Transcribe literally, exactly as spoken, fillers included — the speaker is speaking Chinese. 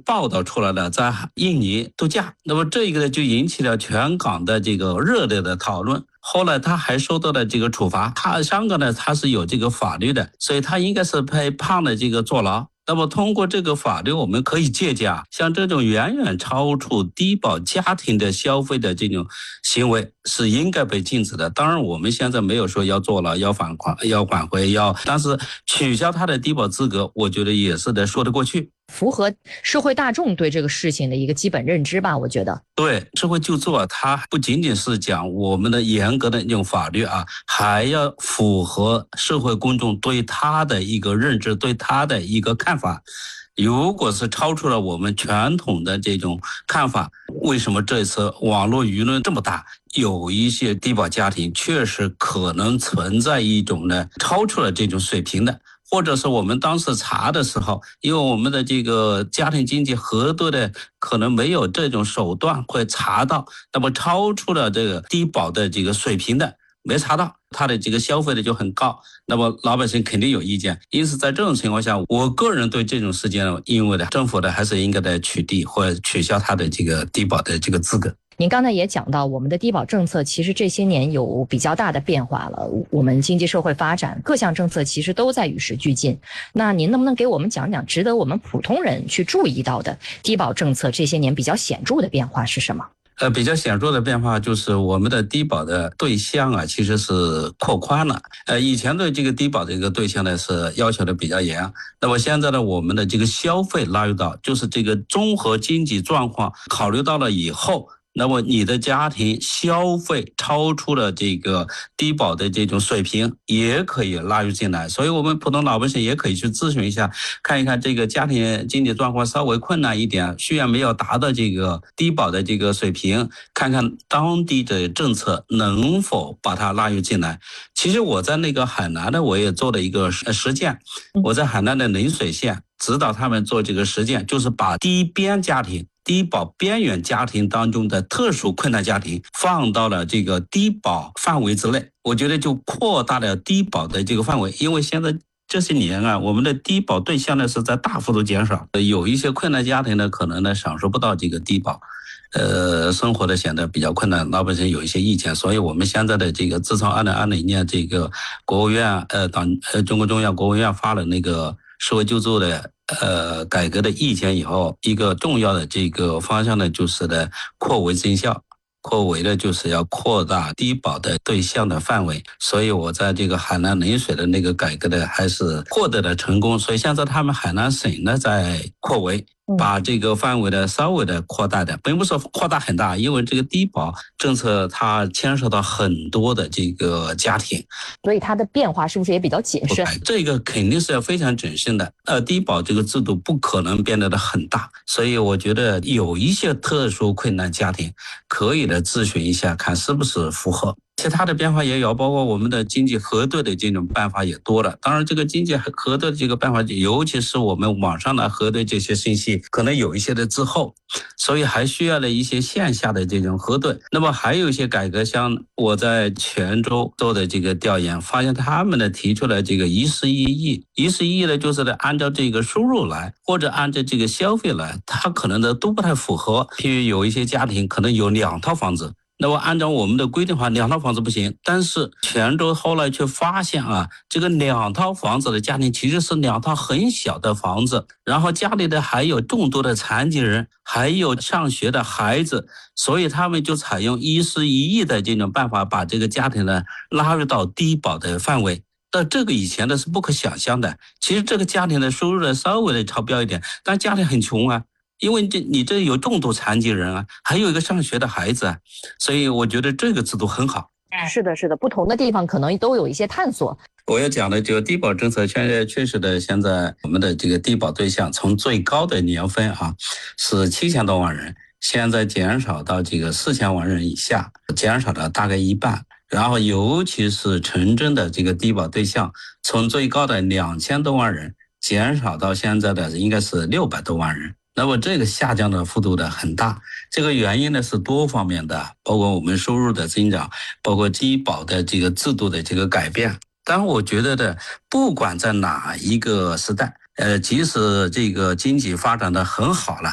报道出来了，在印尼度假，那么这个呢就引起了全港的这个热烈的讨论。后来他还受到了这个处罚，他香港呢他是有这个法律的，所以他应该是被判了这个坐牢。那么通过这个法律，我们可以借鉴啊，像这种远远超出低保家庭的消费的这种行为是应该被禁止的。当然我们现在没有说要坐牢、要返款、要挽回、要，但是取消他的低保资格，我觉得也是得说得过去。 符合社会大众对这个事情的一个基本认知吧，我觉得。 对，社会救助啊，它不仅仅是讲我们的严格的那种法律啊，还要符合社会公众对它的一个认知，对它的一个看法。如果是超出了我们传统的这种看法，为什么这次网络舆论这么大？有一些低保家庭确实可能存在一种呢超出了这种水平的，或者是我们当时查的时候，因为我们的这个家庭经济核对的可能没有这种手段会查到，那么超出了这个低保的这个水平的没查到，他的这个消费的就很高，那么老百姓肯定有意见。因此在这种情况下，我个人对这种事件因为的政府的还是应该的取缔或者取消他的这个低保的这个资格。 您刚才也讲到，我们的低保政策其实这些年有比较大的变化了，我们经济社会发展各项政策其实都在与时俱进。那您能不能给我们讲讲值得我们普通人去注意到的低保政策这些年比较显著的变化是什么？ 呃，比较显著的变化就是我们的低保的对象啊，其实是扩宽了。呃，以前对这个低保的一个对象呢是要求的比较严，那么现在呢，我们的这个消费纳入到，就是这个综合经济状况考虑到了以后，那么你的家庭消费超出了这个低保的这种水平，也可以纳入进来。所以我们普通老百姓也可以去咨询一下，看一看这个家庭经济状况稍微困难一点，虽然没有达到这个低保的这个水平，看看当地的政策能否把它纳入进来。其实我在那个海南呢，我也做了一个实践，我在海南的陵水县指导他们做这个实践，就是把低边家庭低保边缘家庭当中的特殊困难家庭放到了这个低保范围之内，我觉得就扩大了低保的这个范围。因为现在这些年啊，我们的低保对象呢是在大幅度减少，有一些困难家庭呢可能呢享受不到这个低保，呃，生活的显得比较困难，老百姓有一些意见。所以我们现在的这个自从二零二零年这个国务院呃党呃中国中央国务院发了那个社会救助的呃，改革的意见以后，一个重要的这个方向呢，就是呢扩围增效，扩围呢就是要扩大低保的对象的范围。所以我在这个海南陵水的那个改革呢，还是获得了成功。所以现在他们海南省呢在扩围，把这个范围呢稍微的扩大的，并不是扩大很大，因为这个低保政策它牵涉到很多的这个家庭， 所以它的变化是不是也比较谨慎？ 这个肯定是要非常谨慎的。呃，低保这个制度不可能变得很大，所以我觉得有一些特殊困难家庭可以的咨询一下，看是不是符合。其他的变化也有，包括我们的经济核对的这种办法也多了。当然这个经济核对的这个办法，尤其是我们网上来核对这些信息，可能有一些的滞后，所以还需要了一些线下的这种核对。那么还有一些改革，像我在泉州做的这个调研，发现他们呢提出了这个一事一议，一事一议呢就是呢按照这个收入来，或者按照这个消费来，它可能呢都不太符合。譬如有一些家庭可能有两套房子，那么按照我们的规定的话，两套房子不行，但是泉州后来却发现啊，这个两套房子的家庭其实是两套很小的房子，然后家里的还有众多的残疾人，还有上学的孩子，所以他们就采用一事一议的这种办法，把这个家庭呢拉入到低保的范围。但这个以前呢是不可想象的。其实这个家庭的收入呢稍微的超标一点，但家庭很穷啊。因为这你这有重度残疾人啊，还有一个上学的孩子啊，所以我觉得这个制度很好。 是的，是的，不同的地方可能都有一些探索。 我要讲的就低保政策，现在确实的，现在我们的这个低保对象从最高的年份啊是七千多万人，现在减少到这个四千万人以下，减少了大概一半。然后尤其是城镇的这个低保对象，从最高的两千多万人减少到现在的应该是六百多万人。那么这个下降的幅度的很大，这个原因呢是多方面的，包括我们收入的增长，包括低保的这个制度的这个改变。但我觉得的，不管在哪一个时代，呃，即使这个经济发展的很好了，